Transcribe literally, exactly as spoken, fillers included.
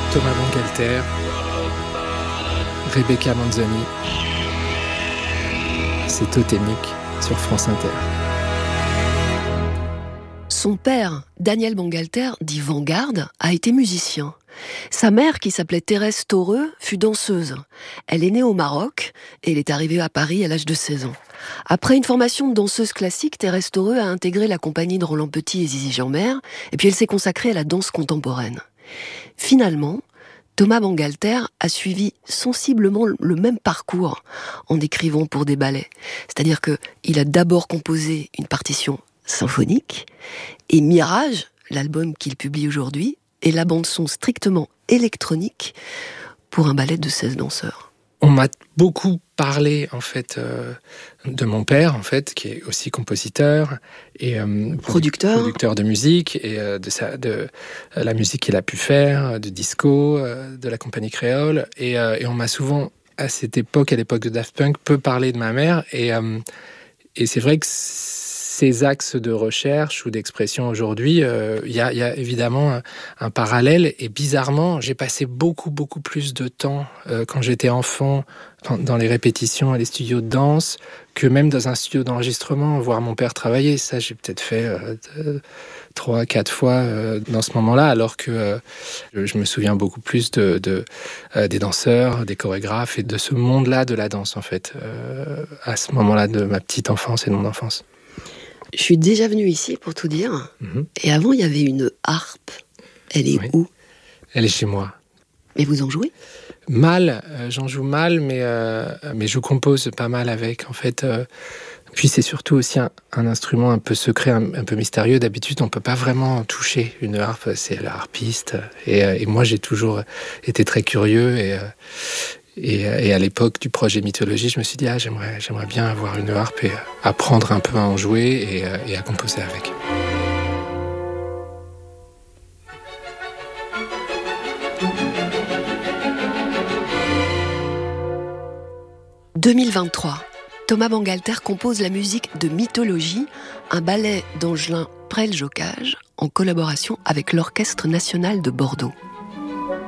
Thomas Bangalter, Rebecca Manzoni. C'est Totémique sur France Inter. Son père, Daniel Bangalter, dit Vanguard, a été musicien. Sa mère, qui s'appelait Thérèse Taureux, fut danseuse. Elle est née au Maroc et elle est arrivée à Paris à l'âge de seize ans. Après une formation de danseuse classique, Thérèse Taureux a intégré la compagnie de Roland Petit et Zizi Jeanmaire, et puis elle s'est consacrée à la danse contemporaine. Finalement, Thomas Bangalter a suivi sensiblement le même parcours en écrivant pour des ballets. C'est-à-dire qu'il a d'abord composé une partition symphonique, et Mirage, l'album qu'il publie aujourd'hui, est la bande-son strictement électronique pour un ballet de seize danseurs. On m'a beaucoup parlé en fait euh, de mon père en fait, qui est aussi compositeur et euh, producteur, producteur de musique et euh, de, sa, de euh, la musique qu'il a pu faire, de disco, euh, de la compagnie créole. Et, euh, et on m'a souvent à cette époque, à l'époque de Daft Punk, peu parlé de ma mère. Et, euh, et c'est vrai que ces axes de recherche ou d'expression aujourd'hui, il euh, y, y a évidemment un, un parallèle. Et bizarrement, j'ai passé beaucoup, beaucoup plus de temps euh, quand j'étais enfant dans les répétitions et les studios de danse que même dans un studio d'enregistrement, voir mon père travailler. Ça, j'ai peut-être fait euh, trois, quatre fois euh, dans ce moment-là, alors que euh, je me souviens beaucoup plus de, de, euh, des danseurs, des chorégraphes et de ce monde-là de la danse, en fait, euh, à ce moment-là de ma petite enfance et de mon enfance. Je suis déjà venue ici, pour tout dire. Mm-hmm. Et avant, il y avait une harpe. Elle est oui. où ? Elle est chez moi. Mais vous en jouez ? Mal, euh, j'en joue mal, mais, euh, mais je compose pas mal avec, en fait. Euh, puis c'est surtout aussi un, un instrument un peu secret, un, un peu mystérieux. D'habitude, on peut pas vraiment toucher une harpe, c'est le harpiste. Et, euh, et moi, j'ai toujours été très curieux. Et, euh, et, et à l'époque du projet Mythologie, je me suis dit, ah, j'aimerais, j'aimerais bien avoir une harpe et apprendre un peu à en jouer et, euh, et à composer avec. deux mille vingt-trois, Thomas Bangalter compose la musique de Mythologie, un ballet d'Angelin Prel-Jocage, en collaboration avec l'Orchestre national de Bordeaux.